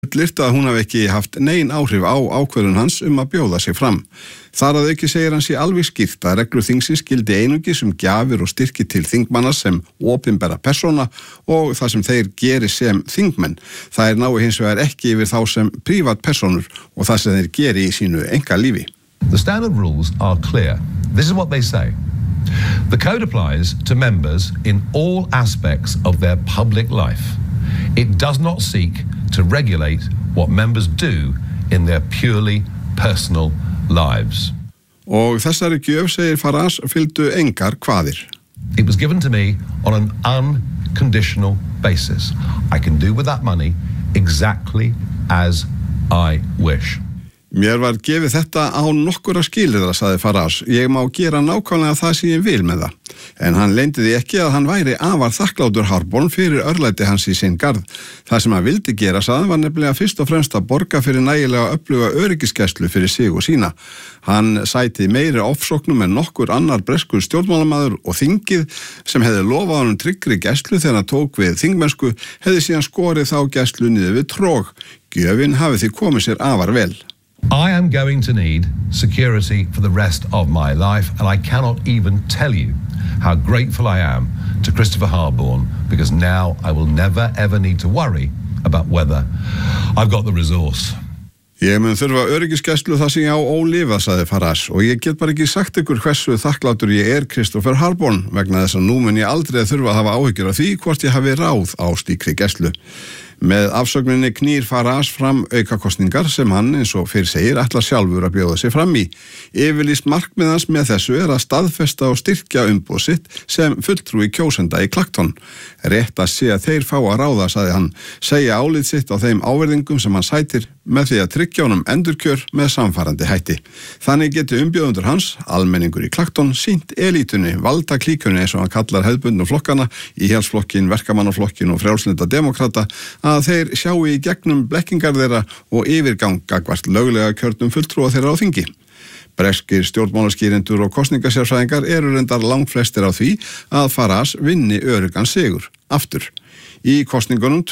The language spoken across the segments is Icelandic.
fullyrt að hún hafi ekki haft nein áhrif á ákvörðun hans að bjóða sig fram. Þar að auki segir hann sé alveg skýrt að reglur þingsins gildi einungis gjafir og styrki til þingmanna sem opinbera persóna og það sem þeir geri sem þingmenn. Það nái hins vegar ekki yfir þá sem prívatpersónur og það sem þeir geri í sínu einkalífi. The standard rules are clear. This is what they say. The code applies to members in all aspects of their public life. It does not seek to regulate what members do in their purely personal lives. Og þessari gjöf, segir Farage, fylgdu engar kvaðir. It was given to me on an unconditional basis. I can do with that money exactly as I wish. Mér var gefið þetta án nokkura skilyrða, sagði Farage. Ég má gera nákvæmlega það sem ég vil með það. En hann leyndi því ekki að hann væri afar þakklátur Harborn fyrir örlæti hans í sinn garð. Það sem hann vildi gera, sagði, var nefnilega fyrst og fremst að borga fyrir nægilega öfluga öryggisgæslu fyrir sig og sína. Hann sæti meiri ofsóknum en nokkur annar breskur stjórnmálamaður og þingið sem hefði lofað honum tryggri gæslu þegar hann tók við þingmennsku hefði síðan skorið þá gæslu niður við trog. Gjöfin hafi því komið sér afar vel. I am going to need security for the rest of my life, and I cannot even tell you how grateful I am to Christopher Harborn, because now I will never ever need to worry about whether I've got the resource. Ég mun þurfa öryggisgæslu það sem ég á ólifað, sagði Farage, og ég get bara ekki sagt ykkur hversu þakklátur ég Christopher Harborn vegna þess að nú mun ég aldrei þurfa að hafa áhyggjur af því hvort ég hafi ráð á slíkri gæslu. Með afsögninni knýr Farage fram aukakosningar sem hann, eins og fyrr segir, ætlar sjálfur að bjóða sig fram í. Yfirlýst markmið hans með þessu að staðfesta og styrkja umboð sitt sem fulltrúi kjósenda í Clacton. Rétt að sé að þeir fá að ráða, sagði hann, segja álit sitt á þeim áverðingum sem hann sætir með því að tryggja honum endurkjör með samfarandi hætti. Þannig geti umbjóðendur hans, almenningur í Clacton, sýnt elítunni, valdaklíkunni eins og hann kallar hefðbundnu flokkana, Íhaldsflokkin, Verkamannaflokkin og Frjálslynda demókrata, að þeir sjái í gegnum blekkingar þeirra og yfirgang gagnvart löglega kjörnum fulltrúa þeirra á þingi. Breskir stjórnmálaskýrendur og kosningasérfræðingar eru reyndar langflestir á því að Farage vinni öruggan sigur aftur. Í kosningunum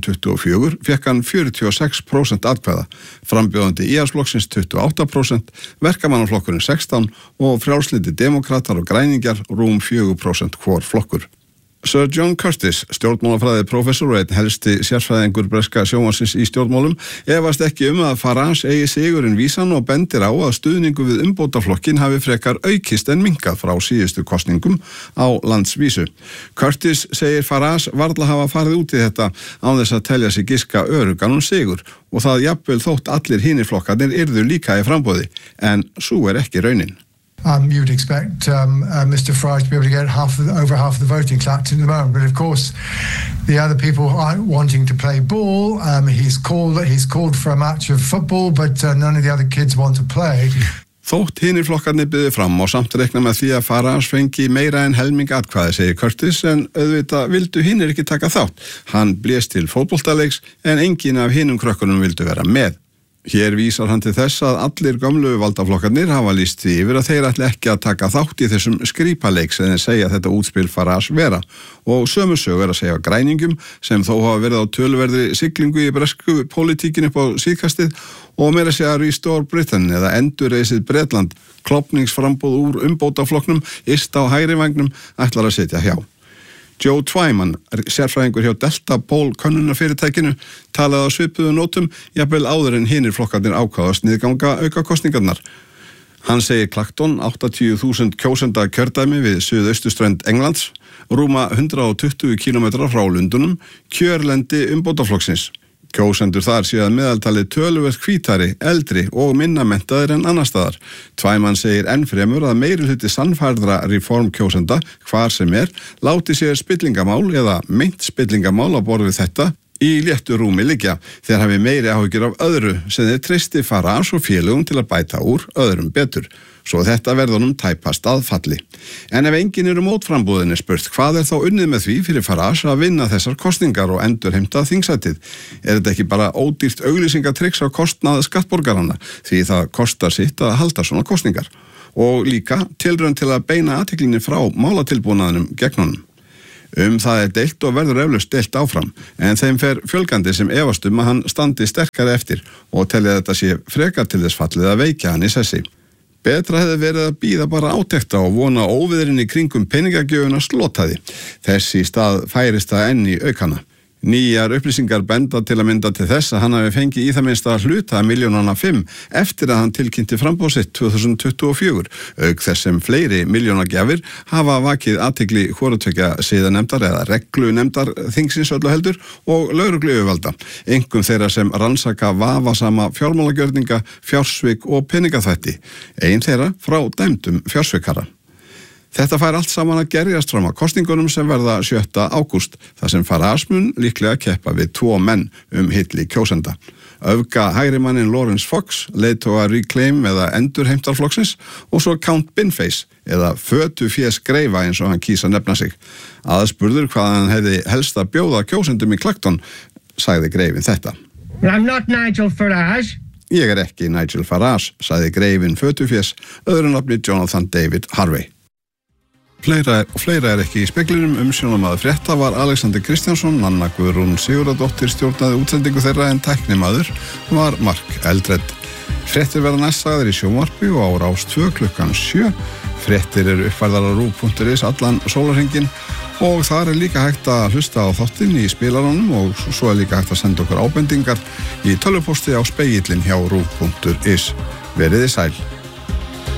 2024 fékk hann 46% atkvæða, frambjóðandi Íhaldsflokksins 28%, Verkamannaflokkurinn 16% og Frjálslyndir demókratar og græningjar rúm 4% hvor flokkur. Sir John Curtis, stjórnmálafræði prófessor og einn helsti sérfræðingur breska sjónvarpsins í stjórnmálum, efast ekki að Farage eigi sigurinn vísan og bendir á að stuðningu við umbótaflokkin hafi frekar aukist en minnkað frá síðustu kosningum á landsvísu. Curtis segir Farage varla hafa farið út í þetta án þess að telja sig giska öruggan sigur og það jafnvel þótt allir hinir flokkarnir yrðu líka í framboði, en sú ekki raunin. You would expect Mr. Farage to be able to get over half the vote in Clacton at the moment, but of course the other people aren't wanting to play ball. He's called for a match of football, but none of the other kids want to play. Þótt hinir flokkarnir byðu fram og samt reikna með því að Farage fengi meira en helming atkvæði, segir Curtis, en auðvitað vildu hinir ekki taka þátt. Hann blés til fótboltaleiks en enginn af hinum krökkunum vildu vera með. Hér vísar hann til þess að allir gömlu valdaflokkarnir hafa lýst því yfir að þeir ætli ekki að taka þátt í þessum skrípaleik sem þeir segja þetta útspil Farage vera og sömu sögu að segja græningum sem þó hafa verið á töluverðri siglingu í bresku pólitíkin upp á síðkastið og meira segja Restore Britain eða endurreisið Bretland, klofningsframboð úr umbótaflokknum, yst á hægri vagnum, ætlar að setja hjá. Joe Twyman, sérfræðingur hjá Delta Poll könnunarfyrirtækinu, talaði á svipuðu nótum, jafnvel áður en hinir flokkarnir ákváðu að sniðganga aukakosningarnar. Hann segir Clacton 80.000 kjósenda kjördæmi við suðausturströnd Englands, rúma 120 kilometra frá Lundunum, kjörlendi umbótaflokksins. Kjósendur þar séu að meðaltali töluvert hvítari, eldri og minna menntaðir en annar staðar. Twyman segir ennfremur að meirihluti sannfærðra reformkjósenda, hvar sem láti sér spillingamál eða meint spillingamál á borð við þetta í léttu rúmi liggja. Þeir hafi meiri áhyggjur af öðru sem þeir treysti Farage og félögum til að bæta úr öðrum betur. Svo þetta verðunum tæpast að falli. En ef enginn mótframbúðinni spurt, hvað þá unnið með því fyrir Farage að vinna þessar kosningar og endurheimta þingsætið? Þetta ekki bara ódýrt auglýsingatrix á kostnað skattborgaranna, því það kostar sitt að halda svona kosningar? Og líka tilraun til að beina athyglinni frá málatilbúnaðinum gegn honum. Það deilt og verður eflaust deilt áfram, en þeim fer fjölgandi sem efast að hann standi sterkari eftir og telja þetta sé frekar til þess fallið að veikja hann í sessi. Betra hefði verið að bíða bara átekta og vona óviðurinn í kringum peningagjöfuna slotaði. Þess í stað færist það enn í aukana. Nýjar upplýsingar benda til að mynda til þess að hann hafi fengið í það minnsta hluta milljónanna 5 eftir að hann tilkynnti framboð sitt 2024, auk þess sem fleiri milljónagjafir hafa vakið athygli hvorutveggja siðanefndar eða reglunemndar þingsins öllu heldur og lögregluyfirvalda, einkum þeirra sem rannsaka vafasama fjármálagjörninga, fjársvik og peningaþvætti, ein þeirra frá dæmdum fjársvikara. Þetta fær allt saman að gerjast fram að kosningunum sem verða 7. ágúst, þar sem Farage mun líklega keppa við 2 menn hylli kjósenda. Öfga hægrimannin Laurence Fox, leiðtoga Reclaim eða endurheimtarflokksins og svo Count Binface eða fötufés greifa eins og hann kýs að nefna sig. Aðspurður hvað hann hefði helst að bjóða kjósendum í Clacton, sagði greifin þetta. I'm not Nigel Farage. Ég ekki Nigel Farage, sagði greifin fötufés, öðru nafni Jonathan David Harvey. Fleira ekki í speklinum. Umsjónarmaður frétta var Alexander Kristjánsson, Nanna Guðrún Sigurðardóttir stjórnaði útsendingu þeirra en tæknimaður var Mark Eldred. Fréttir verða næst sagðar í sjónvarpi og á Rás 2 klukkan 7. Fréttir eru uppfærðar á RÚV.is allan sólarhringinn og þar líka hægt að hlusta á þáttinn í spilaranum og svo líka hægt að senda okkur ábendingar í tölvupósti á spegillin hjá RÚV.is. Veriði sæl.